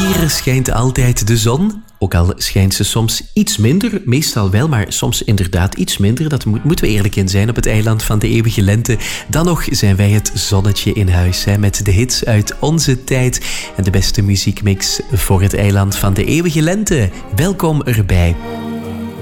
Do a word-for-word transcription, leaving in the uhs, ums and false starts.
Hier schijnt altijd de zon. Ook al schijnt ze soms iets minder, meestal wel, maar soms inderdaad iets minder. Dat moet, moeten we eerlijk in zijn op het eiland van de eeuwige lente. Dan nog zijn wij het zonnetje in huis, hè, met de hits uit onze tijd en de beste muziekmix voor het eiland van de eeuwige lente. Welkom erbij.